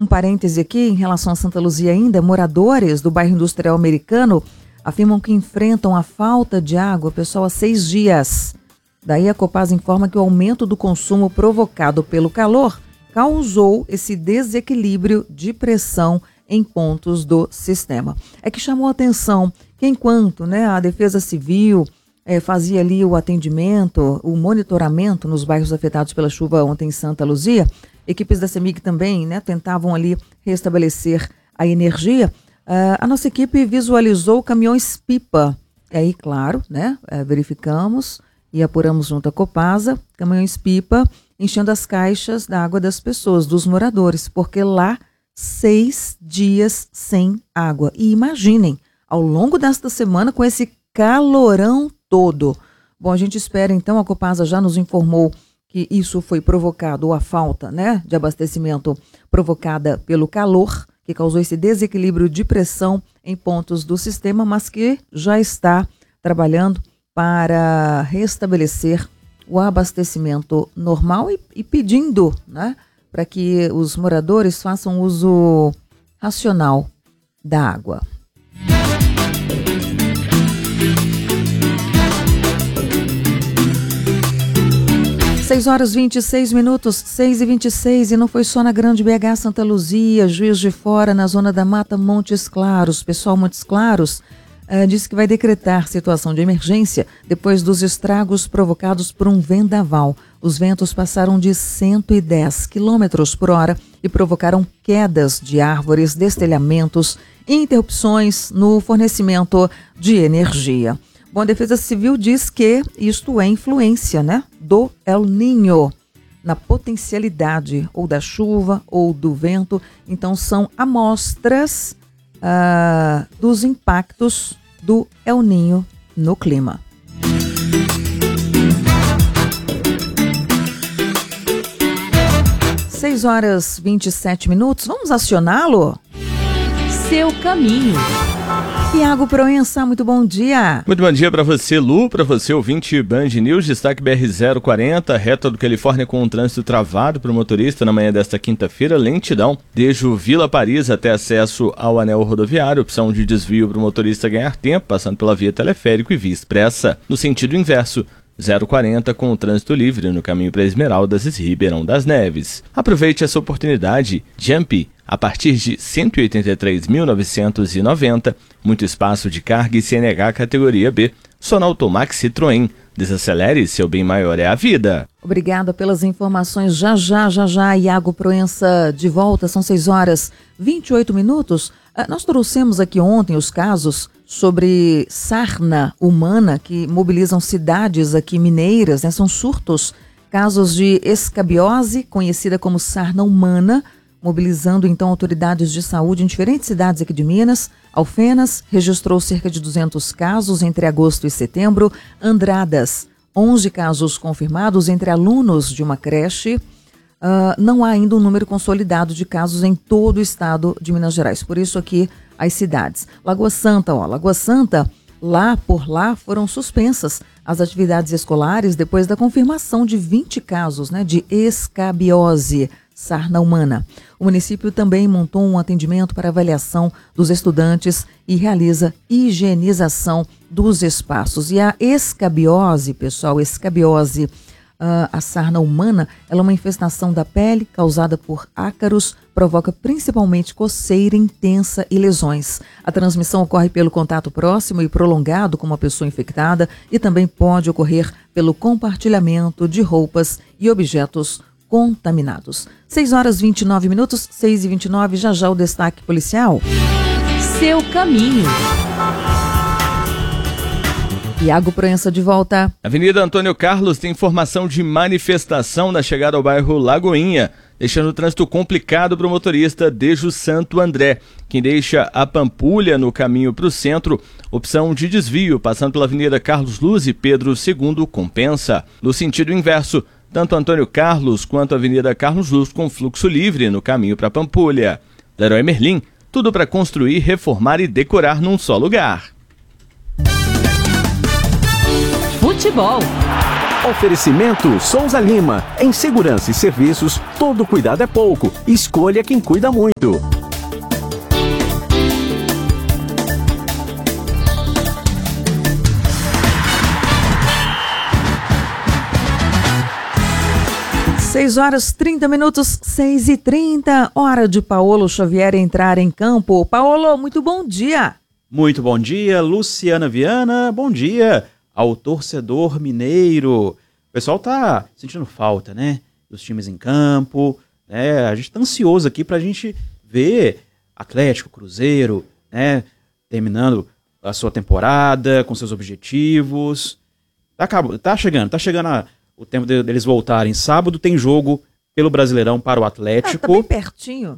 Um parêntese aqui em relação a Santa Luzia ainda, moradores do bairro Industrial Americano afirmam que enfrentam a falta de água, pessoal, há 6 dias. Daí a Copasa informa que o aumento do consumo provocado pelo calor causou esse desequilíbrio de pressão em pontos do sistema. É que chamou a atenção que enquanto a Defesa Civil fazia ali o atendimento, o monitoramento nos bairros afetados pela chuva ontem em Santa Luzia, equipes da CEMIG também tentavam ali restabelecer a energia. A nossa equipe visualizou caminhões-pipa. E aí, claro, verificamos e apuramos junto à Copasa, caminhões-pipa enchendo as caixas da água das pessoas, dos moradores, porque lá 6 dias sem água. E imaginem, ao longo desta semana, com esse calorão todo. Bom, a gente espera então, a Copasa já nos informou que isso foi provocado, ou a falta de abastecimento provocada pelo calor, que causou esse desequilíbrio de pressão em pontos do sistema, mas que já está trabalhando para restabelecer o abastecimento normal e pedindo para que os moradores façam uso racional da água. Seis horas 26 minutos, 6h26, e não foi só na Grande BH, Santa Luzia, Juiz de Fora, na zona da Mata, Montes Claros. Pessoal, Montes Claros disse que vai decretar situação de emergência depois dos estragos provocados por um vendaval. Os ventos passaram de 110 km por hora e provocaram quedas de árvores, destelhamentos e interrupções no fornecimento de energia. Bom, a Defesa Civil diz que isto é influência do El Niño, na potencialidade ou da chuva ou do vento. Então são amostras dos impactos do El Niño no clima. Seis horas 27 minutos, vamos acioná-lo? Seu caminho. Tiago Proença, muito bom dia. Muito bom dia para você, Lu, para você, ouvinte Band News. Destaque BR-040, reta do Califórnia com um trânsito travado para o motorista na manhã desta quinta-feira. Lentidão desde o Vila Paris até acesso ao anel rodoviário. Opção de desvio para o motorista ganhar tempo, passando pela via teleférico e via expressa. No sentido inverso, 040 com o trânsito livre no caminho para Esmeraldas e Ribeirão das Neves. Aproveite essa oportunidade. Jump a partir de R$ 183.990, muito espaço de carga e CNH categoria B, só na Automax Citroën. Desacelere, seu bem maior é a vida. Obrigada pelas informações. Já, Iago Proença de volta, são 6 horas 28 minutos. Nós trouxemos aqui ontem os casos sobre sarna humana que mobilizam cidades aqui mineiras, são surtos, casos de escabiose, conhecida como sarna humana, mobilizando então autoridades de saúde em diferentes cidades aqui de Minas. Alfenas registrou cerca de 200 casos entre agosto e setembro. Andradas, 11 casos confirmados entre alunos de uma creche. Não há ainda um número consolidado de casos em todo o estado de Minas Gerais. Por isso aqui as cidades. Lagoa Santa, por lá foram suspensas as atividades escolares depois da confirmação de 20 casos de escabiose, sarna humana. O município também montou um atendimento para avaliação dos estudantes e realiza higienização dos espaços. E a escabiose, pessoal, a sarna humana, ela é uma infestação da pele causada por ácaros, provoca principalmente coceira intensa e lesões. A transmissão ocorre pelo contato próximo e prolongado com uma pessoa infectada e também pode ocorrer pelo compartilhamento de roupas e objetos contaminados. 6 horas 29 minutos, 6h29, já o destaque policial. Seu caminho. Iago Proença de volta. Avenida Antônio Carlos tem informação de manifestação na chegada ao bairro Lagoinha, deixando o trânsito complicado para o motorista desde o Santo André. Quem deixa a Pampulha no caminho para o centro, opção de desvio, passando pela Avenida Carlos Luz e Pedro II compensa. No sentido inverso, tanto Antônio Carlos quanto a Avenida Carlos Luz com fluxo livre no caminho para Pampulha. Leroy Merlin, tudo para construir, reformar e decorar num só lugar. Futebol. Oferecimento Souza Lima. Em segurança e serviços, todo cuidado é pouco. Escolha quem cuida muito. Seis horas 30 minutos, 6h30, hora de Paulo Xavier entrar em campo. Paulo, muito bom dia. Muito bom dia, Luciana Viana. Bom dia ao torcedor mineiro. O pessoal tá sentindo falta, né? Dos times em campo, né? A gente tá ansioso aqui pra gente ver Atlético, Cruzeiro, né? Terminando a sua temporada com seus objetivos. Tá chegando o tempo deles voltarem. Sábado tem jogo pelo Brasileirão para o Atlético. Tá bem pertinho.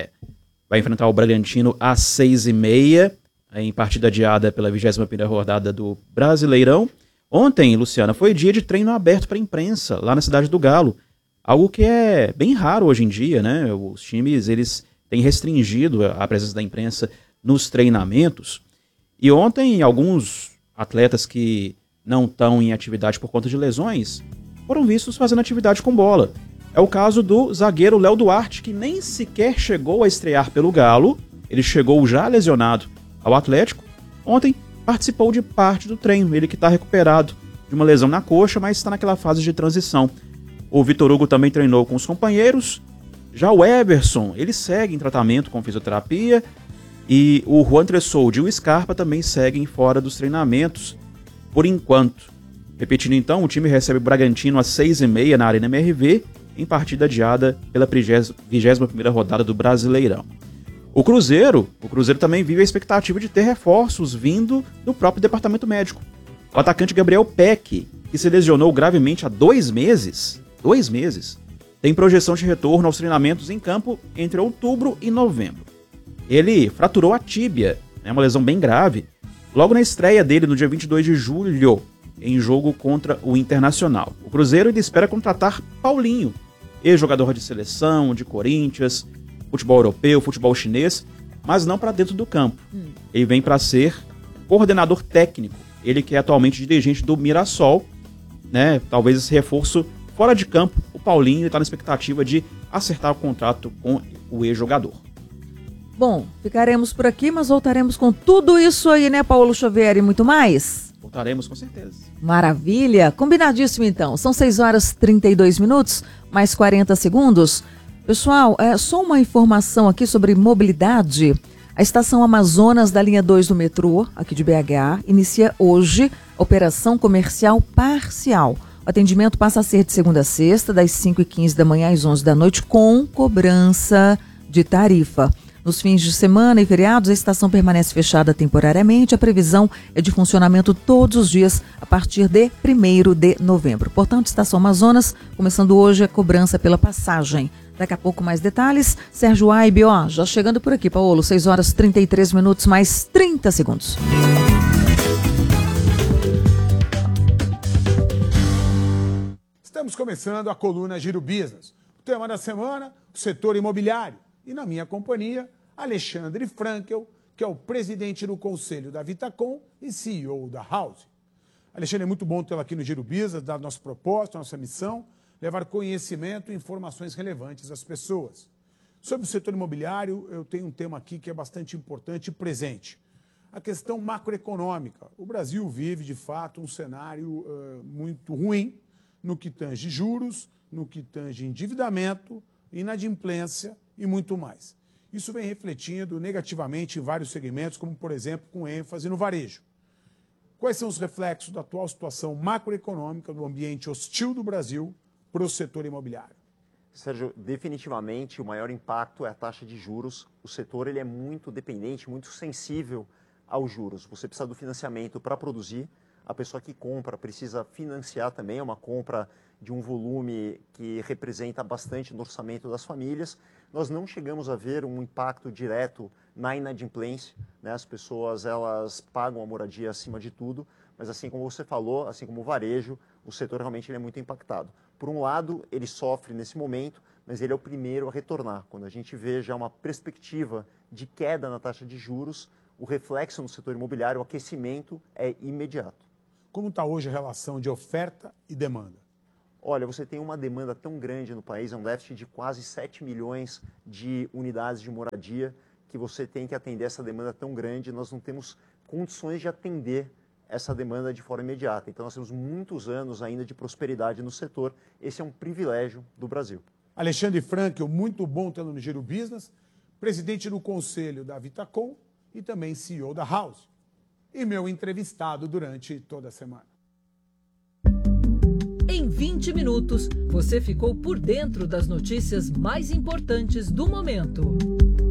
Vai enfrentar o Bragantino às 6h30, em partida adiada pela 21ª rodada do Brasileirão. Ontem, Luciana, foi dia de treino aberto para a imprensa, lá na Cidade do Galo. Algo que é bem raro hoje em dia, né? Os times, eles têm restringido a presença da imprensa nos treinamentos. E ontem, alguns atletas que não estão em atividade por conta de lesões foram vistos fazendo atividade com bola. É o caso do zagueiro Léo Duarte, que nem sequer chegou a estrear pelo Galo. Ele chegou já lesionado ao Atlético. Ontem participou de parte do treino, ele que está recuperado de uma lesão na coxa, mas está naquela fase de transição. O Vitor Hugo também treinou com os companheiros. Já o Everson, ele segue em tratamento com fisioterapia. E o Juan Tressoldi e o Scarpa também seguem fora dos treinamentos, por enquanto. Repetindo então, o time recebe o Bragantino às 6h30 na Arena MRV, em partida adiada pela 21ª rodada do Brasileirão. O Cruzeiro também vive a expectativa de ter reforços vindo do próprio departamento médico. O atacante Gabriel Peck, que se lesionou gravemente há 2 meses, tem projeção de retorno aos treinamentos em campo entre outubro e novembro. Ele fraturou a tíbia, uma lesão bem grave, logo na estreia dele no dia 22 de julho, em jogo contra o Internacional. O Cruzeiro ainda espera contratar Paulinho, ex-jogador de seleção, de Corinthians, futebol europeu, futebol chinês, mas não para dentro do campo. Ele vem para ser coordenador técnico, ele que é atualmente dirigente do Mirassol, né? Talvez esse reforço fora de campo, o Paulinho está na expectativa de acertar o contrato com o ex-jogador. Bom, ficaremos por aqui, mas voltaremos com tudo isso aí, né, Paulo Xavier, e muito mais? Voltaremos com certeza. Maravilha, combinadíssimo então. São 6 horas 32 minutos, mais 40 segundos. Pessoal, só uma informação aqui sobre mobilidade. A estação Amazonas da linha 2 do metrô, aqui de BH, inicia hoje operação comercial parcial. O atendimento passa a ser de segunda a sexta, das 5h15 da manhã às 11 da noite, com cobrança de tarifa. Nos fins de semana e feriados, a estação permanece fechada temporariamente. A previsão é de funcionamento todos os dias a partir de 1º de novembro. Portanto, Estação Amazonas, começando hoje a cobrança pela passagem. Daqui a pouco mais detalhes. Sérgio Aibe, já chegando por aqui, Paulo, 6 horas 33 minutos, mais 30 segundos. Estamos começando a coluna Giro Business. O tema da semana, o setor imobiliário. E na minha companhia, Alexandre Frankel, que é o presidente do conselho da Vitacom e CEO da House. Alexandre, é muito bom tê-lo aqui no Giro Business, dar nosso propósito, nossa missão, levar conhecimento e informações relevantes às pessoas. Sobre o setor imobiliário, eu tenho um tema aqui que é bastante importante e presente. A questão macroeconômica. O Brasil vive, de fato, um cenário muito ruim no que tange juros, no que tange endividamento, inadimplência e muito mais. Isso vem refletindo negativamente em vários segmentos, como, por exemplo, com ênfase no varejo. Quais são os reflexos da atual situação macroeconômica do ambiente hostil do Brasil para o setor imobiliário? Sérgio, definitivamente o maior impacto é a taxa de juros. O setor ele é muito dependente, muito sensível aos juros. Você precisa do financiamento para produzir. A pessoa que compra precisa financiar também, é uma compra de um volume que representa bastante no orçamento das famílias. Nós não chegamos a ver um impacto direto na inadimplência, né? As pessoas elas pagam a moradia acima de tudo, mas assim como você falou, assim como o varejo, o setor realmente ele é muito impactado. Por um lado, ele sofre nesse momento, mas ele é o primeiro a retornar. Quando a gente vê já uma perspectiva de queda na taxa de juros, o reflexo no setor imobiliário, o aquecimento é imediato. Como está hoje a relação de oferta e demanda? Olha, você tem uma demanda tão grande no país, é um déficit de quase 7 milhões de unidades de moradia, que você tem que atender essa demanda tão grande, nós não temos condições de atender essa demanda de forma imediata. Então nós temos muitos anos ainda de prosperidade no setor, esse é um privilégio do Brasil. Alexandre Frankel, muito bom tê-lo no Giro Business, presidente do conselho da Vitacom e também CEO da House. E meu entrevistado durante toda a semana. Em 20 minutos, você ficou por dentro das notícias mais importantes do momento.